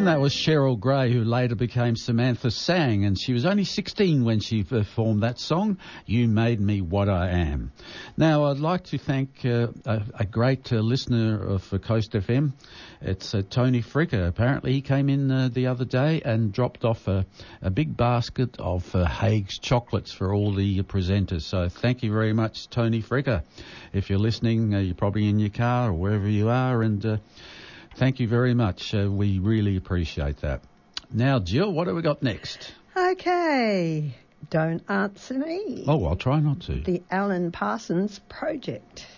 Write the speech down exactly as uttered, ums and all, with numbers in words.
And that was Cheryl Gray, who later became Samantha Sang, and she was only sixteen when she performed that song, You Made Me What I Am. Now, I'd like to thank uh, a, a great uh, listener of uh, Coast F M. It's uh, Tony Fricker. Apparently he came in uh, the other day and dropped off a, a big basket of uh, Haig's chocolates for all the presenters. So thank you very much, Tony Fricker. If you're listening, uh, you're probably in your car or wherever you are, and uh, thank you very much. Uh, we really appreciate that. Now, Jill, what have we got next? Okay. Don't answer me. Oh, I'll try not to. The Alan Parsons Project.